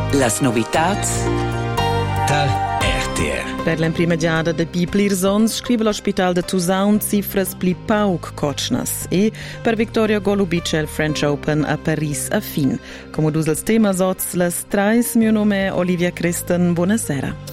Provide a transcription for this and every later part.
Las novitats dal RTR. Per l'emprima giada de Piplir Zons scrive l'ospital de Tusaun cifras pli pauc cocnas e per Victoria Golubic il French Open a Paris a fin. Come dus els temas oz las trais, mio nome è Olivia Christen, buonasera.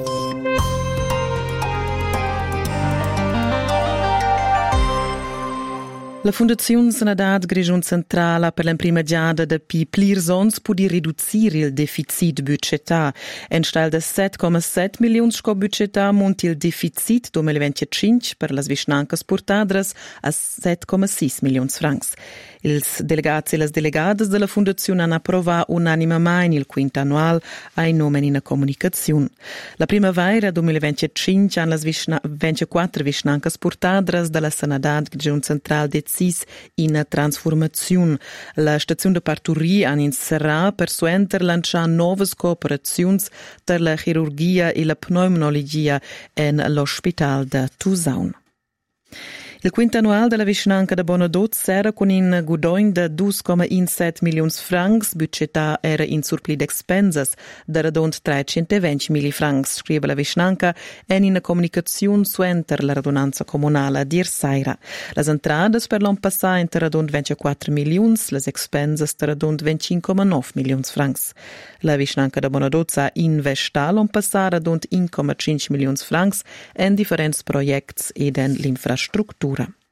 La Fondazione Sanidad Grigion Centrala per l'emprima giada de Piplir Zons pudi riducire il deficit budgetar. En stal de 7,7 milioni sco budgetar monti il deficit 2025 per las vischnancas portadras a 7,6 milioni francs. Ils delegats e las delegadas della Fondazione hanno approvato unanimamente il quinto annual ai nomeni in comunicazione. La primavera 2025 hanno las 24 vischnancas portadras della Sanidad Grigion Centrala in transformazione. La stazione de parturie hanno inserrato per suenter lanciare nuove cooperazioni per la chirurgia e la pneumologia in l'ospedale de Tusaun. Il quinto annuale della vicinanza de Bonadot era con un guadagno di 2,17 milioni francs, budgetà era in surplus d'expenses di radon 320 mili francs, scrive la vicinanza in una comunicazione suenter la radunanza comunale di Irsaira. Le entrate per l'anno passato in radon 24 milioni, le expenses di radon 25,9 milioni francs. La vicinanza de Bonadot ha investato l'anno passato radon 1,5 milioni francs in differenti progetti ed in l'infrastruttura.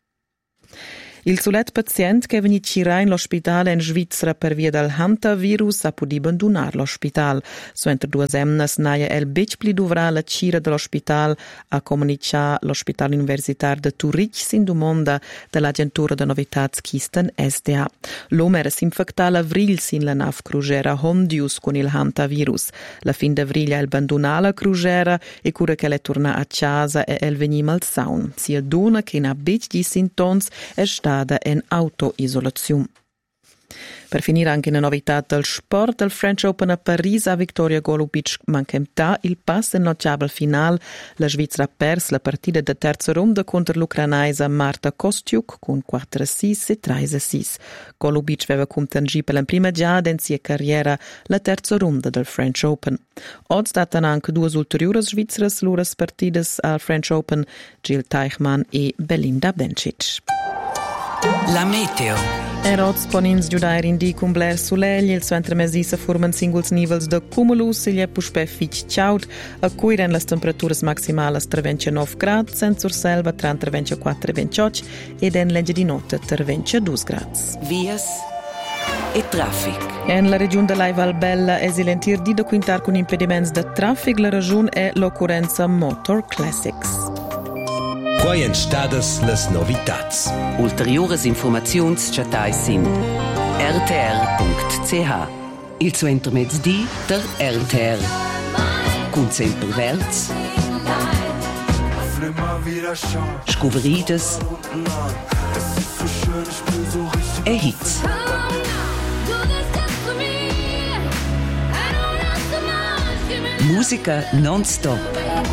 Il solet pacient che è venuto in l'ospedale in Svizzera per via del hantavirus ha potuto abbandonare l'ospedale. Suenter 2 semnas naia el bec pli dovrà la cira dell'ospedale a comunicare l'ospedale universitario de Zurich sin domanda dell'agentura de novitats Kisten SDA. L'uomo era s'infectato l'avril sin la nav crugera Hondius con il hantavirus. La fin d'avril ha abbandonato la crugera e cura che le torna a casa e el veniva al saun. Sia dona che na bec di sintons è stata in autoisolazione. Per finire anche una novità del sport, il French Open a Paris a Victoria Golubic manca il pass in notable final. La Svizzera ha perso la partita de terza ronda contro l'ucrainaisa Marta Kostyuk con 4-6 e 3-6. Golubic aveva contagiato per la prima giada in sua carriera la terza ronda del French Open. Oggi datano anche 2 ulteriori svizzere loro partite al French Open, Jill Teichmann e Belinda Bencic. La meteo. Eroz ponins giudare in di con Blair Soleil, il suo entremesisa forman singles nivels de cumulus e gli puspe fitch ciaut, a cui ren las temperaturas maximales tra 29 grad, sensor selva tra 24 e 28 ed en legge di notte tra 22 gradi. Vias e traffic. In la regione de Val Bella è silentir di da quintar con impediments de traffic, la regione è l'occorrenza Motor Classics. Quai en stadas las novitats. Ulteriores informazions chatai sin rtr.ch. Il suo intermezzi der RTR. Con sempre verts. Scoverides. E hits. Musica non-stop.